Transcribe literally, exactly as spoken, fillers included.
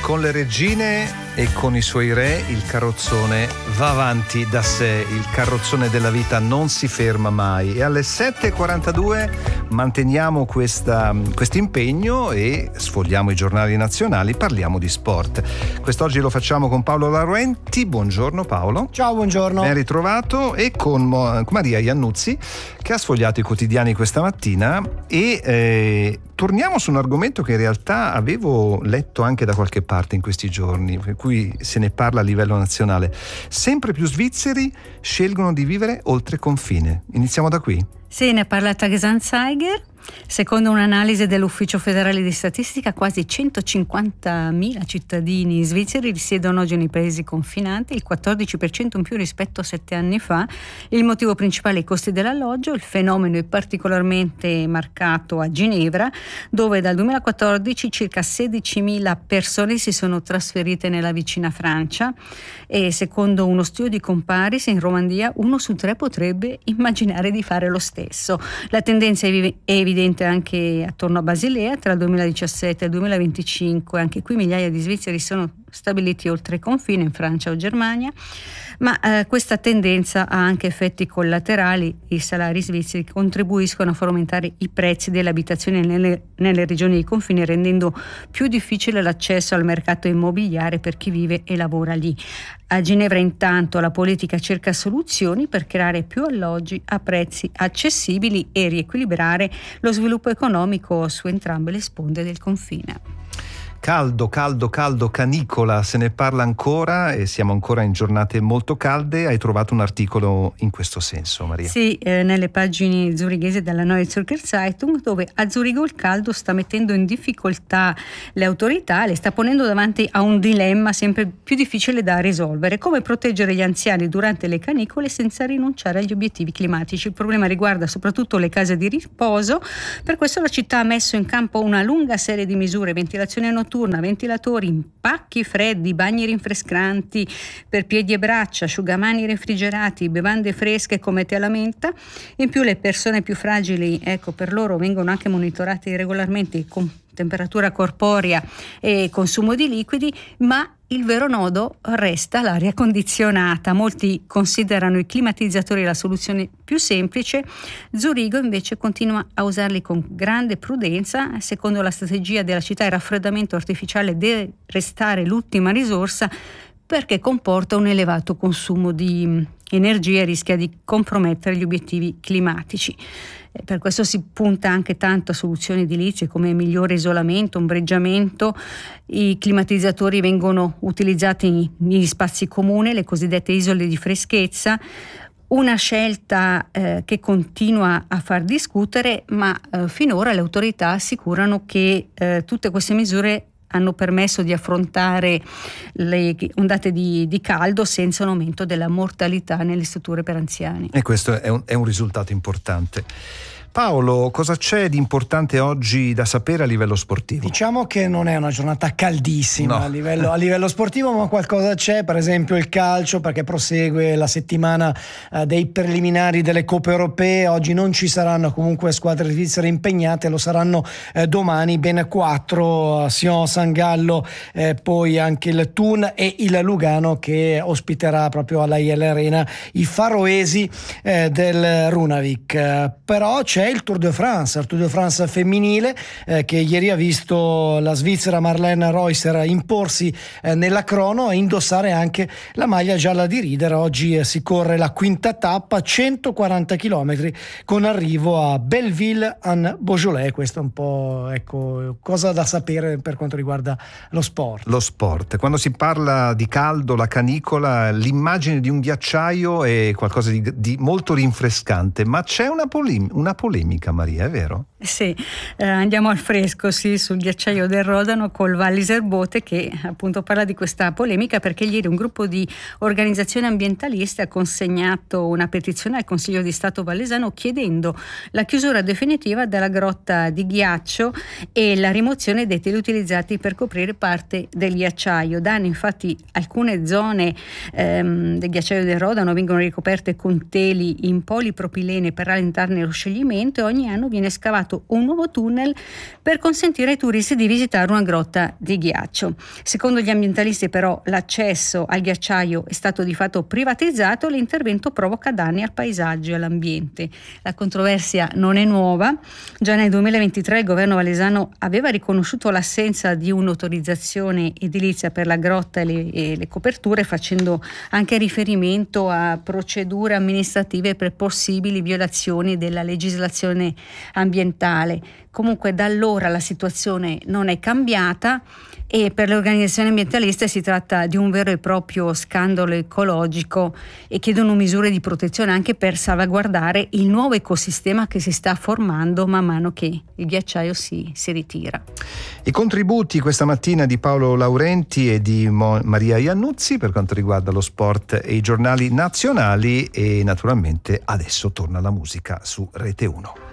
Con le regine e con i suoi re il carrozzone va avanti da sé, il carrozzone della vita non si ferma mai. E alle sette e quarantadue manteniamo questa, questo impegno e sfogliamo i giornali nazionali, parliamo di sport. Quest'oggi lo facciamo con Paolo Laurenti. Buongiorno Paolo. Ciao, buongiorno. Ben ritrovato. E con Mo- Maria Iannuzzi, che ha sfogliato i quotidiani questa mattina e eh, torniamo su un argomento che in realtà avevo letto anche da qualche parte in questi giorni, per cui se ne parla a livello nazionale. Sempre più svizzeri scelgono di vivere oltre confine. Iniziamo da qui. Sì, ne ha parlato Gesamtzeiger. Secondo un'analisi dell'Ufficio federale di statistica, quasi centocinquantamila cittadini svizzeri risiedono oggi nei paesi confinanti, il quattordici per cento in più rispetto a sette anni fa. Il motivo principale è i costi dell'alloggio. Il fenomeno è particolarmente marcato a Ginevra, dove dal duemilaquattordici circa sedicimila persone si sono trasferite nella vicina Francia, e secondo uno studio di Comparis in Romandia uno su tre potrebbe immaginare di fare lo stesso. La tendenza è evidente anche attorno a Basilea. Tra il duemiladiciassette e il duemilaventicinque anche qui migliaia di svizzeri sono stabiliti oltre i confini, in Francia o Germania, ma eh, questa tendenza ha anche effetti collaterali. I salari svizzeri contribuiscono a far aumentare i prezzi delle abitazioni nelle, nelle regioni di confine, rendendo più difficile l'accesso al mercato immobiliare per chi vive e lavora lì. A Ginevra intanto la politica cerca soluzioni per creare più alloggi a prezzi accessibili e riequilibrare lo sviluppo economico su entrambe le sponde del confine. Caldo, caldo, caldo, canicola, se ne parla ancora e siamo ancora in giornate molto calde. Hai trovato un articolo in questo senso, Maria? Sì, eh, nelle pagine zurighesi della Neue Zürcher Zeitung, dove a Zurigo il caldo sta mettendo in difficoltà le autorità, le sta ponendo davanti a un dilemma sempre più difficile da risolvere: come proteggere gli anziani durante le canicole senza rinunciare agli obiettivi climatici. Il problema riguarda soprattutto le case di riposo. Per questo la città ha messo in campo una lunga serie di misure: ventilazione notturna, ventilatori, impacchi freddi, bagni rinfrescanti per piedi e braccia, asciugamani refrigerati, bevande fresche come tè alla menta. In più le persone più fragili, ecco, per loro vengono anche monitorate regolarmente con temperatura corporea e consumo di liquidi, ma il vero nodo resta l'aria condizionata. Molti considerano i climatizzatori la soluzione più semplice. Zurigo invece continua a usarli con grande prudenza. Secondo la strategia della città, il raffreddamento artificiale deve restare l'ultima risorsa, perché comporta un elevato consumo di energia e rischia di compromettere gli obiettivi climatici. Per questo si punta anche tanto a soluzioni edilizie come migliore isolamento, ombreggiamento. I climatizzatori vengono utilizzati negli spazi comuni, le cosiddette isole di freschezza. Una scelta eh, che continua a far discutere, ma eh, finora le autorità assicurano che eh, tutte queste misure hanno permesso di affrontare le ondate di, di caldo senza un aumento della mortalità nelle strutture per anziani. E questo è un, è un risultato importante. Paolo, cosa c'è di importante oggi da sapere a livello sportivo? Diciamo che non è una giornata caldissima, no. a, livello, a livello sportivo, ma qualcosa c'è, per esempio il calcio, perché prosegue la settimana eh, dei preliminari delle coppe europee. Oggi non ci saranno comunque squadre svizzere impegnate, lo saranno eh, domani ben quattro: Sion, San Gallo, eh, poi anche il Thun e il Lugano, che ospiterà proprio alla I L Arena i faroesi eh, del Runavik. Eh, però c'è il Tour de France, il Tour de France femminile, eh, che ieri ha visto la svizzera Marlene Reusser imporsi eh, nella crono e indossare anche la maglia gialla di Rieder. Oggi eh, si corre la quinta tappa, centoquaranta chilometri, con arrivo a Belleville-en-Beaujolais. Questo è un po', ecco, cosa da sapere per quanto riguarda lo sport. Lo sport. Quando si parla di caldo, la canicola, l'immagine di un ghiacciaio è qualcosa di, di molto rinfrescante, ma c'è una, polem- una polemica, Maria, è vero? Sì, eh, andiamo al fresco, sì, sul ghiacciaio del Rodano col Walliser Bote, che appunto parla di questa polemica perché ieri un gruppo di organizzazioni ambientaliste ha consegnato una petizione al Consiglio di Stato vallesano chiedendo la chiusura definitiva della grotta di ghiaccio e la rimozione dei teli utilizzati per coprire parte del ghiacciaio. Da anni infatti alcune zone ehm, del ghiacciaio del Rodano vengono ricoperte con teli in polipropilene per rallentarne lo scioglimento, e ogni anno viene scavato scavato un nuovo tunnel per consentire ai turisti di visitare una grotta di ghiaccio. Secondo gli ambientalisti però l'accesso al ghiacciaio è stato di fatto privatizzato e l'intervento provoca danni al paesaggio e all'ambiente. La controversia non è nuova, già nel duemilaventitré il governo valesano aveva riconosciuto l'assenza di un'autorizzazione edilizia per la grotta e le, e le coperture, facendo anche riferimento a procedure amministrative per possibili violazioni della legislazione ambientale. Comunque da allora la situazione non è cambiata e per le organizzazioni ambientaliste si tratta di un vero e proprio scandalo ecologico e chiedono misure di protezione anche per salvaguardare il nuovo ecosistema che si sta formando man mano che il ghiacciaio si, si ritira. I contributi questa mattina di Paolo Laurenti e di Mo- Maria Iannuzzi per quanto riguarda lo sport e i giornali nazionali, e naturalmente adesso torna la musica su Rete uno.